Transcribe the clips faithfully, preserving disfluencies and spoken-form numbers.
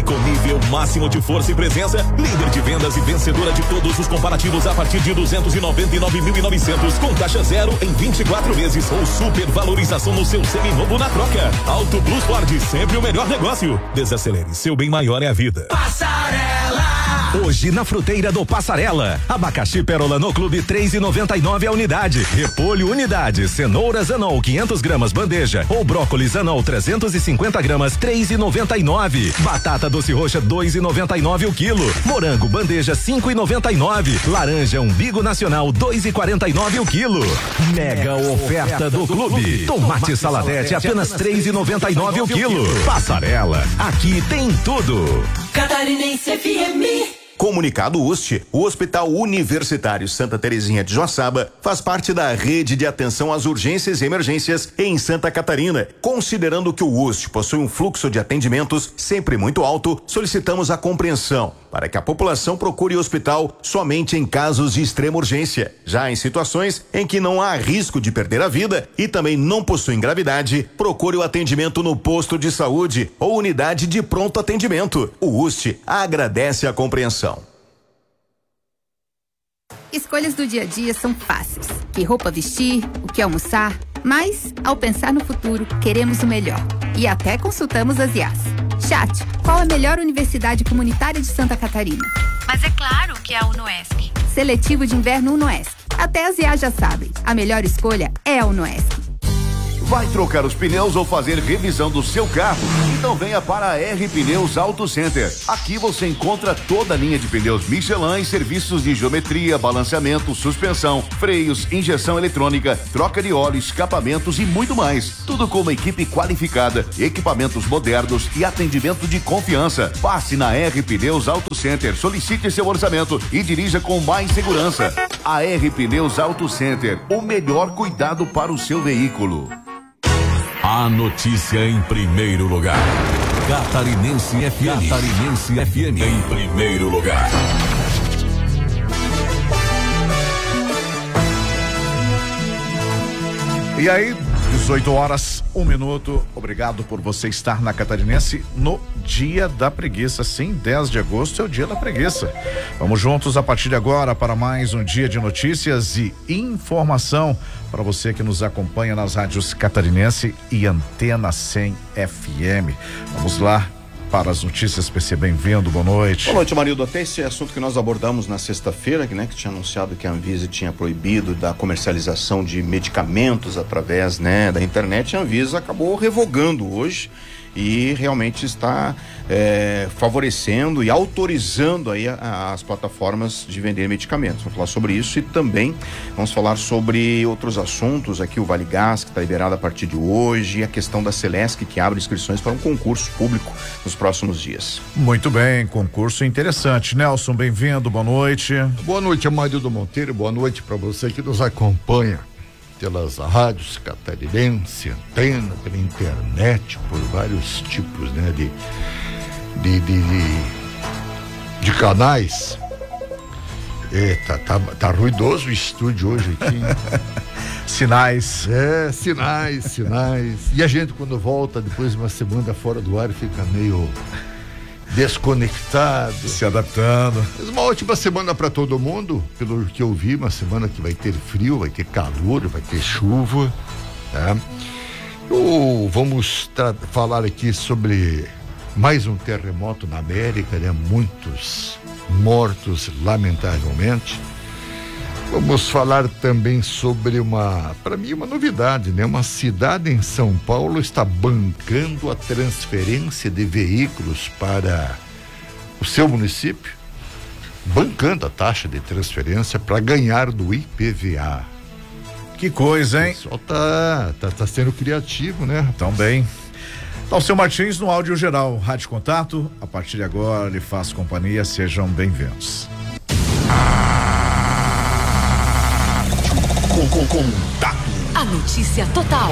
Com nível máximo de força e presença, líder de vendas e vencedora de todos os comparativos a partir de duzentos e noventa e nove mil e novecentos, com taxa zero em vinte e quatro vezes ou supervalorização no seu seminovo na troca. Auto Plus Ford, sempre o melhor negócio. Desacelere, seu bem maior é a vida. Passarela! Hoje na Fruteira do Passarela, abacaxi pérola no clube três e noventa e nove a unidade, repolho unidade, cenoura Zanol quinhentas gramas bandeja ou brócolis Zanol trezentos e cinquenta gramas três e noventa e nove, batata doce roxa dois e noventa e nove o quilo, morango bandeja cinco e noventa e nove, laranja umbigo nacional dois e quarenta e nove o quilo. Mega oferta do clube, tomate saladete apenas três e noventa e nove o quilo. Passarela, aqui tem tudo. Catarinense F M. Comunicado U S T, o Hospital Universitário Santa Terezinha de Joaçaba faz parte da rede de atenção às urgências e emergências em Santa Catarina. Considerando que o U S T possui um fluxo de atendimentos sempre muito alto, solicitamos a compreensão para que a população procure o hospital somente em casos de extrema urgência. Já em situações em que não há risco de perder a vida e também não possuem gravidade, procure o atendimento no posto de saúde ou unidade de pronto atendimento. O U S T agradece a compreensão. Escolhas do dia a dia são fáceis. Que roupa vestir, o que almoçar, mas, ao pensar no futuro, queremos o melhor. E até consultamos as I As. Chat, qual a melhor universidade comunitária de Santa Catarina? Mas é claro que é a UNOESC. Seletivo de inverno UNOESC. Até as I As já sabem. A melhor escolha é a UNOESC. Vai trocar os pneus ou fazer revisão do seu carro? Então venha para a R Pneus Auto Center. Aqui você encontra toda a linha de pneus Michelin e serviços de geometria, balanceamento, suspensão, freios, injeção eletrônica, troca de óleo, escapamentos e muito mais. Tudo com uma equipe qualificada, equipamentos modernos e atendimento de confiança. Passe na R Pneus Auto Center, solicite seu orçamento e dirija com mais segurança. A R Pneus Auto Center, o melhor cuidado para o seu veículo. A notícia em primeiro lugar. Catarinense F M. Catarinense F M em primeiro lugar. E aí, dezoito horas, um minuto. Obrigado por você estar na Catarinense no Dia da Preguiça. Sim, dez de agosto é o Dia da Preguiça. Vamos juntos a partir de agora para mais um dia de notícias e informação para você que nos acompanha nas rádios Catarinense e Antena cem F M. Vamos lá para as notícias. P C, bem-vindo, boa noite. Boa noite, Marildo. Até esse assunto que nós abordamos na sexta-feira, né, que tinha anunciado que a Anvisa tinha proibido da comercialização de medicamentos através, né, da internet, a Anvisa acabou revogando hoje e realmente está é, favorecendo e autorizando aí a, a, as plataformas de vender medicamentos. Vamos falar sobre isso e também vamos falar sobre outros assuntos aqui, o Vale Gás, que está liberado a partir de hoje, e a questão da Celesc, que abre inscrições para um concurso público nos próximos dias. Muito bem, concurso interessante. Nelson, bem-vindo, boa noite. Boa noite, Amarildo Monteiro, boa noite para você que nos acompanha pelas rádios Catarinense, Antena, pela internet, por vários tipos, né, de, de, de, de, de canais. É, tá, tá, tá ruidoso o estúdio hoje aqui. Sinais. É, sinais, sinais. E a gente, quando volta depois de uma semana fora do ar, fica meio desconectado, se adaptando. Mas uma ótima semana para todo mundo, pelo que eu vi, uma semana que vai ter frio, vai ter calor, vai ter chuva, tá? Eu, vamos tra- falar aqui sobre mais um terremoto na América, né? Muitos mortos, lamentavelmente. Vamos falar também sobre uma, para mim, uma novidade, né? Uma cidade em São Paulo está bancando a transferência de veículos para o seu município, bancando a taxa de transferência para ganhar do I P V A. Que coisa, hein? O pessoal tá, tá, tá sendo criativo, né? Também. Alceu Martins no áudio geral, Rádio Contato, a partir de agora lhe faço companhia, sejam bem-vindos. Com, com, contato. A notícia total.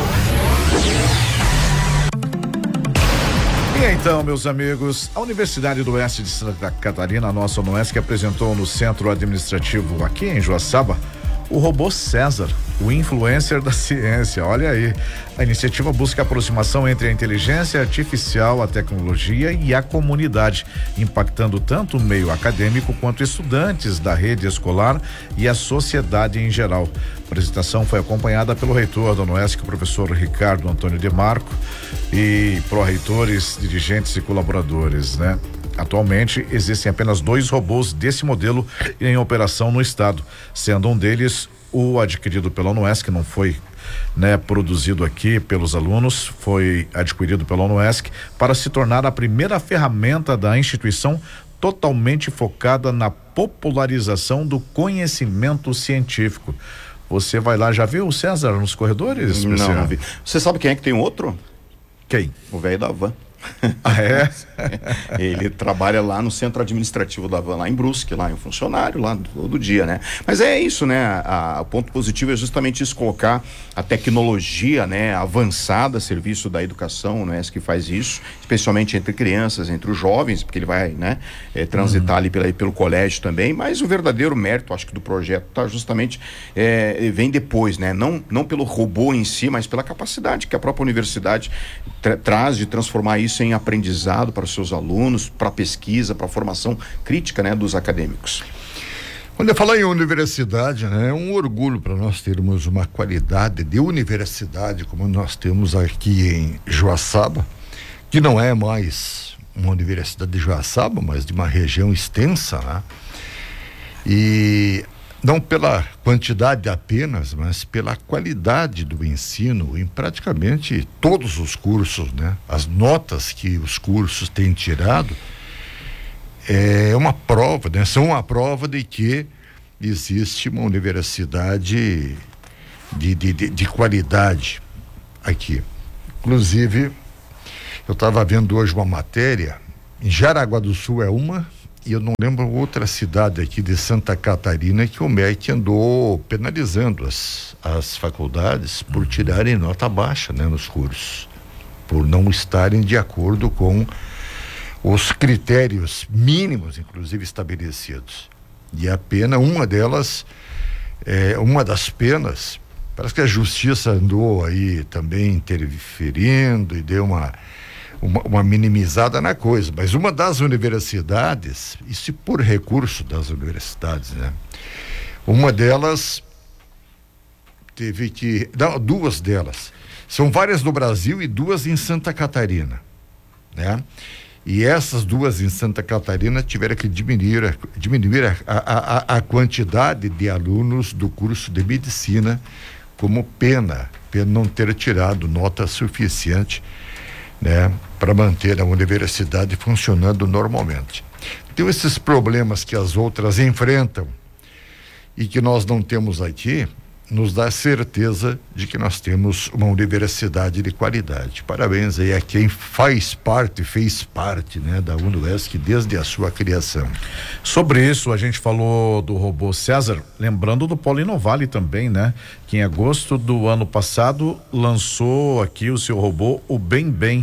E então, meus amigos, a Universidade do Oeste de Santa Catarina, a nossa UNOESC, apresentou no Centro Administrativo aqui em Joaçaba o robô César, o influencer da ciência. Olha aí, a iniciativa busca a aproximação entre a inteligência artificial, a tecnologia e a comunidade, impactando tanto o meio acadêmico quanto estudantes da rede escolar e a sociedade em geral. A apresentação foi acompanhada pelo reitor da UNOESC, o professor Ricardo Antônio de Marco, e pró-reitores, dirigentes e colaboradores, né? Atualmente existem apenas dois robôs desse modelo em operação no estado, sendo um deles o adquirido pela UNOESC, que não foi, né, produzido aqui pelos alunos, foi adquirido pela UNOESC para se tornar a primeira ferramenta da instituição totalmente focada na popularização do conhecimento científico. Você vai lá, já viu o César nos corredores? Não, não vi. Você sabe quem é que tem outro? Quem? O velho da van. Ah, é? Ele trabalha lá no centro administrativo da Van, lá em Brusque, lá, é um funcionário lá todo dia, né? Mas é isso, né? A, a, o ponto positivo é justamente isso, colocar a tecnologia, né, avançada, serviço da educação, né, que faz isso, especialmente entre crianças, entre os jovens, porque ele vai, né, é, transitar uhum. ali pela, pelo colégio também, mas o verdadeiro mérito, acho que do projeto tá justamente, é, vem depois, né? Não, não pelo robô em si, mas pela capacidade que a própria universidade tra- traz de transformar isso em aprendizado para os seus alunos, para pesquisa, para a formação crítica, né, dos acadêmicos. Quando eu falar em universidade, né, é um orgulho para nós termos uma qualidade de universidade como nós temos aqui em Joaçaba, que não é mais uma universidade de Joaçaba, mas de uma região extensa, né? E não pela quantidade apenas, mas pela qualidade do ensino em praticamente todos os cursos, né? As notas que os cursos têm tirado é uma prova, né? São uma prova de que existe uma universidade de, de, de, de qualidade aqui. Inclusive, eu estava vendo hoje uma matéria, em Jaraguá do Sul é uma, e eu não lembro outra cidade aqui de Santa Catarina que o M E C andou penalizando as, as faculdades por tirarem nota baixa, né, nos cursos, por não estarem de acordo com os critérios mínimos, inclusive estabelecidos. E a pena, uma delas, é, uma das penas, parece que a justiça andou aí também interferindo e deu uma Uma, uma minimizada na coisa, mas uma das universidades, isso por recurso das universidades, né? Uma delas teve que, não, duas delas, são várias no Brasil e duas em Santa Catarina, né? E essas duas em Santa Catarina tiveram que diminuir, a, diminuir a, a, a quantidade de alunos do curso de medicina como pena, pena não ter tirado nota suficiente, né, para manter a universidade funcionando normalmente. Então, esses problemas que as outras enfrentam e que nós não temos aqui, nos dá certeza de que nós temos uma universidade de qualidade. Parabéns aí a quem faz parte, fez parte, né, da UNOESC desde a sua criação. Sobre isso, a gente falou do robô César, lembrando do Polo Inovale também, né? Que em agosto do ano passado lançou aqui o seu robô, o Bem Bem,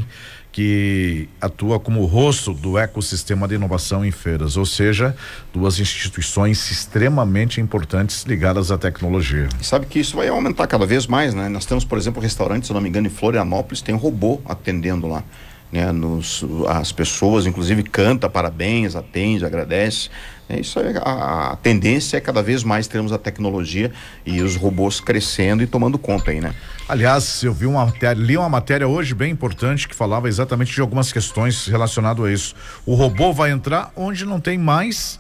que atua como rosto do ecossistema de inovação em feiras, ou seja, duas instituições extremamente importantes ligadas à tecnologia. E sabe que isso vai aumentar cada vez mais, né? Nós temos, por exemplo, um restaurante, se não me engano, em Florianópolis, tem um robô atendendo lá, né? Nos, as pessoas, inclusive, canta parabéns, atende, agradece. É isso aí, a, a tendência é cada vez mais termos a tecnologia e os robôs crescendo e tomando conta aí, né? Aliás, eu vi uma matéria, li uma matéria hoje bem importante que falava exatamente de algumas questões relacionadas a isso. O robô vai entrar onde não tem mais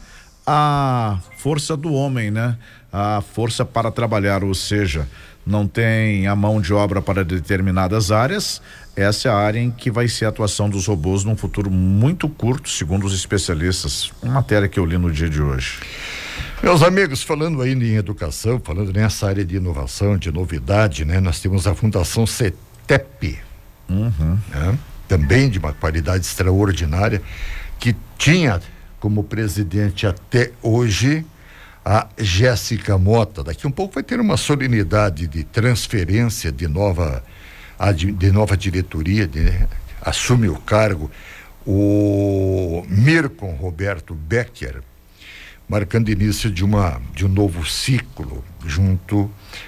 a força do homem, né? A força para trabalhar, ou seja, não tem a mão de obra para determinadas áreas. Essa é a área em que vai ser a atuação dos robôs num futuro muito curto, segundo os especialistas. Uma matéria que eu li no dia de hoje. Meus amigos, falando aí em educação, falando nessa área de inovação, de novidade, né? Nós temos a Fundação CETEP, uhum. né? Também de uma qualidade extraordinária, que tinha como presidente até hoje a Jéssica Mota. Daqui um pouco vai ter uma solenidade de transferência de nova, de nova diretoria, de, né? Assume o cargo o Mircon Roberto Becker. marcando início de uma de um novo ciclo junto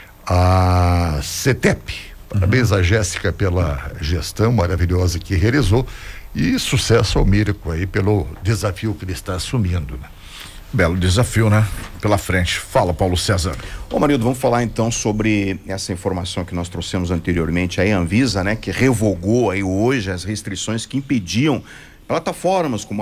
à CETEP. Parabéns uhum. a Jéssica pela gestão maravilhosa que realizou e sucesso ao Miracle aí pelo desafio que ele está assumindo, né? Belo desafio, né? Pela frente. Fala, Paulo César. Ô, Marildo, vamos falar então sobre essa informação que nós trouxemos anteriormente. A Anvisa, né, que revogou aí hoje as restrições que impediam plataformas como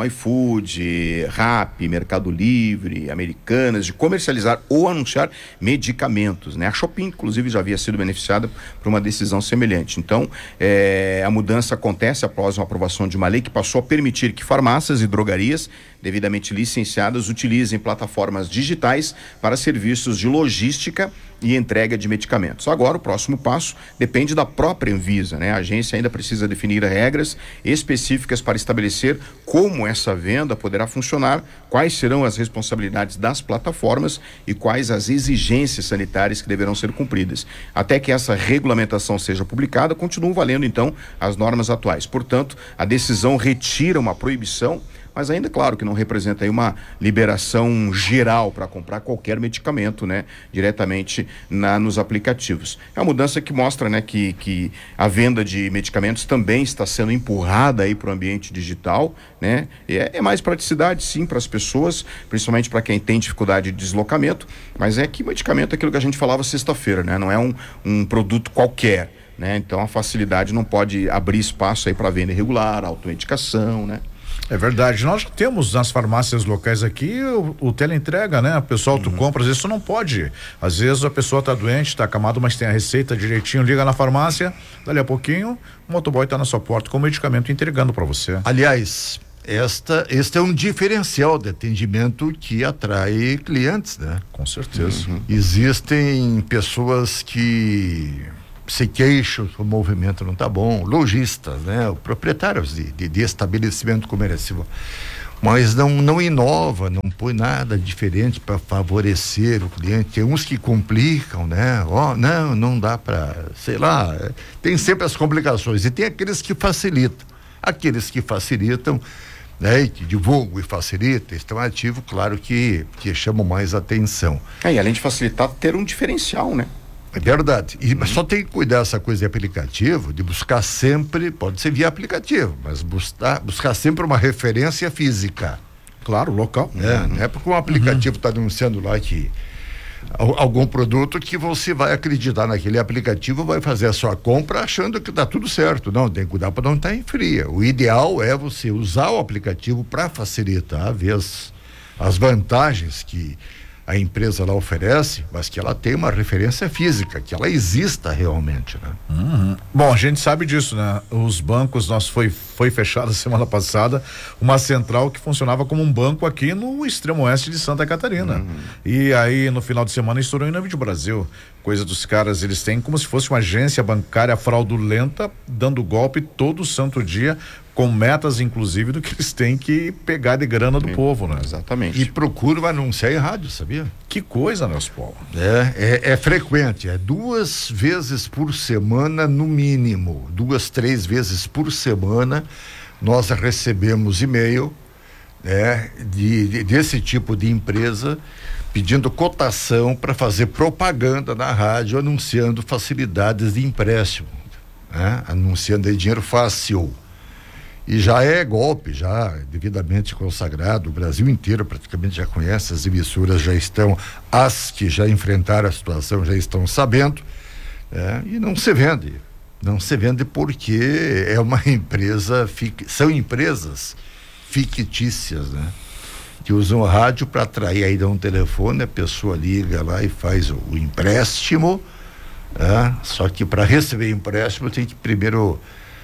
iFood, Rappi, Mercado Livre, Americanas, de comercializar ou anunciar medicamentos, né? A Shopping, inclusive, já havia sido beneficiada por uma decisão semelhante. Então, é, a mudança acontece após uma aprovação de uma lei que passou a permitir que farmácias e drogarias devidamente licenciadas utilizem plataformas digitais para serviços de logística e entrega de medicamentos. Agora, o próximo passo depende da própria Anvisa, né? A agência ainda precisa definir regras específicas para estabelecer como essa venda poderá funcionar, quais serão as responsabilidades das plataformas e quais as exigências sanitárias que deverão ser cumpridas. Até que essa regulamentação seja publicada, continuam valendo, então, as normas atuais. Portanto, a decisão retira uma proibição, mas ainda, claro, que não representa aí uma liberação geral para comprar qualquer medicamento, né, diretamente na, nos aplicativos. É uma mudança que mostra, né, que, que a venda de medicamentos também está sendo empurrada aí para o ambiente digital, né, é, é mais praticidade, sim, para as pessoas, principalmente para quem tem dificuldade de deslocamento, mas é que medicamento é aquilo que a gente falava sexta-feira, né, não é um, um produto qualquer, né, então a facilidade não pode abrir espaço aí para venda irregular, automedicação, né. É verdade, nós temos nas farmácias locais aqui o, o teleentrega, né? O pessoal, tu uhum. compra, às vezes tu não pode, às vezes a pessoa tá doente, tá acamado, mas tem a receita direitinho, liga na farmácia, dali a pouquinho o motoboy tá na sua porta com o medicamento entregando para você. Aliás, esta, este é um diferencial de atendimento que atrai clientes, né? Com certeza. Uhum. Existem pessoas que se queixam que o movimento não está bom, lojistas, né, proprietários de, de, de estabelecimento comercial, mas não, não inova, não põe nada diferente para favorecer o cliente. Tem uns que complicam, né? Ó, oh, não, não dá para, sei lá, tem sempre as complicações, e tem aqueles que facilitam, aqueles que facilitam, né, e que divulgam e facilitam, estão ativos, claro que, que chamam mais atenção. É, e além de facilitar, ter um diferencial, né? É verdade, e, mas só tem que cuidar essa coisa de aplicativo, de buscar sempre, pode ser via aplicativo, mas buscar, buscar sempre uma referência física. Claro, local. É, uhum. Não é porque um aplicativo está uhum. anunciando lá que algum produto que você vai acreditar naquele aplicativo, vai fazer a sua compra achando que está tudo certo. Não, tem que cuidar para não estar em fria. O ideal é você usar o aplicativo para facilitar, ver as, as vantagens que a empresa lá oferece, mas que ela tem uma referência física, que ela exista realmente, né? Uhum. Bom, a gente sabe disso, né? Os bancos, nós foi, foi fechada semana passada uma central que funcionava como um banco aqui no extremo oeste de Santa Catarina. Uhum. E aí, no final de semana, estourou em Nova Brasil. Coisa dos caras, eles têm como se fosse uma agência bancária fraudulenta, dando golpe todo santo dia, com metas, inclusive, do que eles têm que pegar de grana do Sim, povo, né? Exatamente. E procuram anunciar em rádio, sabia? Que coisa, Nelson Paulo. É, é, é frequente, é duas vezes por semana, no mínimo, duas, três vezes por semana, nós recebemos e-mail, né, de, de, desse tipo de empresa, pedindo cotação para fazer propaganda na rádio, anunciando facilidades de empréstimo, né? Anunciando aí dinheiro fácil. E já é golpe, já devidamente consagrado, o Brasil inteiro praticamente já conhece, as emissoras já estão, as que já enfrentaram a situação já estão sabendo, né? E não se vende, não se vende porque é uma empresa, são empresas fictícias, né? Que usam a rádio para atrair, aí dá um telefone, a pessoa liga lá e faz o, o empréstimo, né? Só que para receber empréstimo tem que primeiro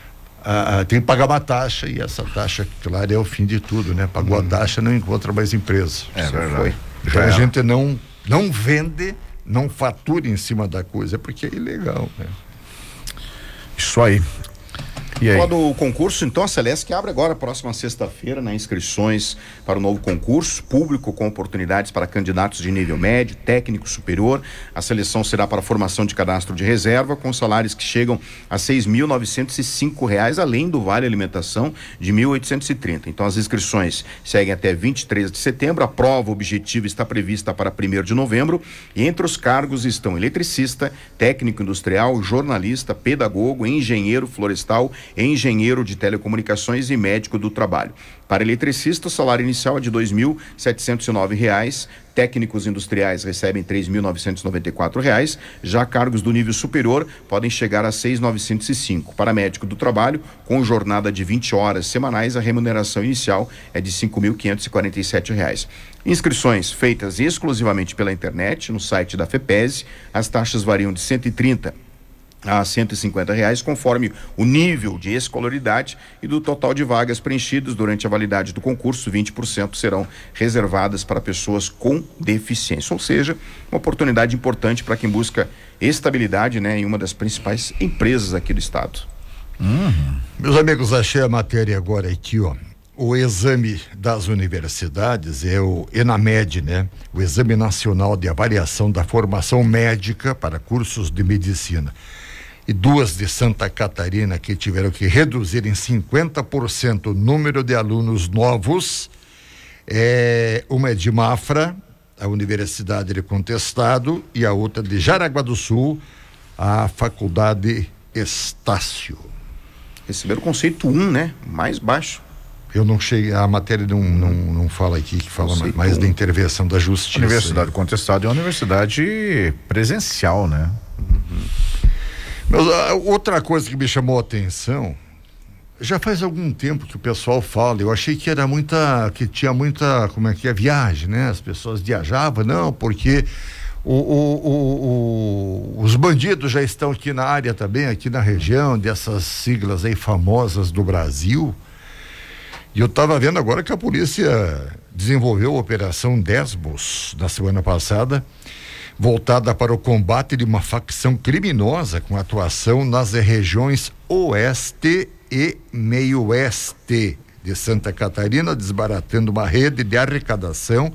Ah, tem que pagar uma taxa, e essa taxa, claro, é o fim de tudo, né? Pagou hum. a taxa, não encontra mais empresa. É Isso verdade. Foi. Então a gente não, não vende, não fatura em cima da coisa, porque é ilegal, né? Isso aí. Falar do concurso, então a Celesc abre agora, próxima sexta-feira, né, inscrições para o novo concurso público com oportunidades para candidatos de nível médio, técnico, superior. A seleção será para a formação de cadastro de reserva com salários que chegam a seis mil novecentos e cinco reais, além do vale alimentação de mil oitocentos e trinta. Então as inscrições seguem até vinte e três de setembro. A prova objetiva está prevista para primeiro de novembro e entre os cargos estão eletricista, técnico industrial, jornalista, pedagogo, engenheiro florestal, engenheiro de telecomunicações e médico do trabalho. Para eletricista, o salário inicial é de dois mil setecentos e nove reais. Técnicos industriais recebem três mil novecentos e noventa e quatro reais. Já cargos do nível superior podem chegar a seis mil novecentos e cinco. Para médico do trabalho, com jornada de vinte horas semanais, a remuneração inicial é de cinco mil quinhentos e quarenta e sete reais. Inscrições feitas exclusivamente pela internet no site da FEPESE. As taxas variam de cento e trinta a cento e cinquenta reais, conforme o nível de escolaridade, e do total de vagas preenchidas durante a validade do concurso, vinte por cento serão reservadas para pessoas com deficiência, ou seja, uma oportunidade importante para quem busca estabilidade, né, em uma das principais empresas aqui do estado. Uhum. Meus amigos, achei a matéria agora aqui, ó. O exame das universidades é o ENAMED, né? O Exame Nacional de Avaliação da Formação Médica para cursos de medicina. E duas de Santa Catarina que tiveram que reduzir em cinquenta por cento o número de alunos novos. É, uma é de Mafra, a Universidade de Contestado, e a outra de Jaraguá do Sul, a Faculdade Estácio. Receberam o conceito um, né? Mais baixo. Eu não cheguei, a matéria não, não, não fala aqui, que fala mais, mais da intervenção da justiça. A Universidade Contestado é uma universidade presencial, né? Uhum. Mas a, outra coisa que me chamou a atenção, já faz algum tempo que o pessoal fala, eu achei que era muita, que tinha muita, como é que é, viagem, né? As pessoas viajavam, não, porque o, o, o, o, os bandidos já estão aqui na área também, aqui na região, dessas siglas aí famosas do Brasil. E eu estava vendo agora que a polícia desenvolveu a Operação Desbos na semana passada, voltada para o combate de uma facção criminosa com atuação nas regiões oeste e meio oeste de Santa Catarina, desbaratando uma rede de arrecadação